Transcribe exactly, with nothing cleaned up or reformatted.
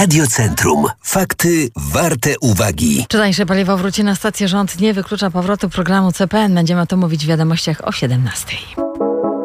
Radio Centrum. Fakty warte uwagi. Czy tańsze paliwo wróci na stację? Rząd nie wyklucza powrotu programu C P N. Będziemy o tym mówić w wiadomościach o siedemnastej.